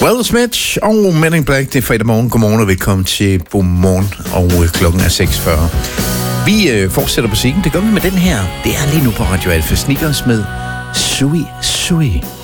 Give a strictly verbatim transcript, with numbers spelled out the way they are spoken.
Will Smith og Men in Black, det er fredag morgen. Godmorgen og velkommen til Godmorgen, og klokken er seks fyrre. Vi øh, fortsætter på musikken. Det gør vi med den her. Det er lige nu på Radio Alfa Sneakers med Sui Sui.